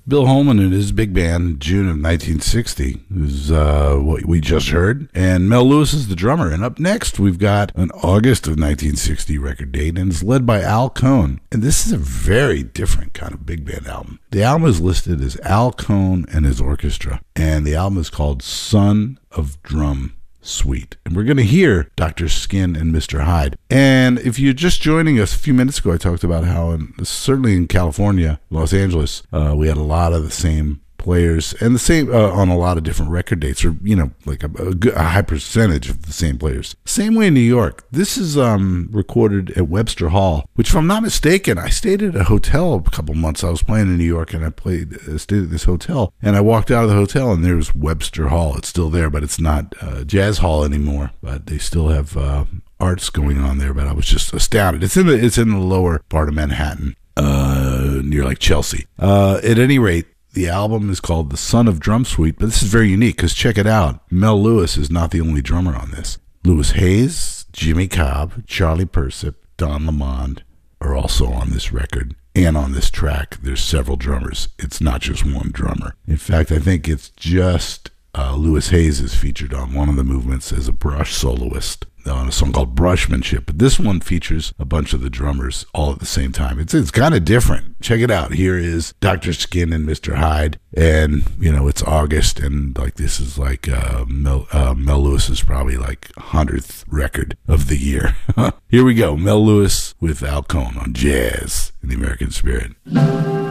Bill Holman and his big band, June of 1960, is what we just heard. And Mel Lewis is the drummer. And up next, we've got an August of 1960 record date, and it's led by Al Cohn. And this is a very different kind of big band album. The album is listed as Al Cohn and his orchestra, and the album is called Son of Drum Suite. And we're going to hear Dr. Skin and Mr. Hyde. And if you're just joining us, a few minutes ago I talked about how, certainly in California, Los Angeles, we had a lot of the same players and the same on a lot of different record dates, or like a high percentage of the same players. Same way in New York. This is recorded at Webster Hall, which, if I'm not mistaken, I stayed at a hotel a couple months. I was playing in New York, and I stayed at this hotel, and I walked out of the hotel, and there's Webster Hall. It's still there, but it's not Jazz Hall anymore. But they still have arts going on there. But I was just astounded. It's in the lower part of Manhattan, near like Chelsea. At any rate, the album is called The Son of Drum Suite, but this is very unique because check it out. Mel Lewis is not the only drummer on this. Louis Hayes, Jimmy Cobb, Charlie Persip, Don Lamond are also on this record. And on this track, there's several drummers. It's not just one drummer. In fact, I think it's just Louis Hayes is featured on one of the movements as a brush soloist on a song called Brushmanship. But this one features a bunch of the drummers all at the same time. It's kind of different. Check it out. Here is Dr. Skin and Mr. Hyde. And, it's August, and like this is like Mel Lewis's probably like 100th record of the year. Here we go. Mel Lewis with Al Cohn on Jazz in the American Spirit.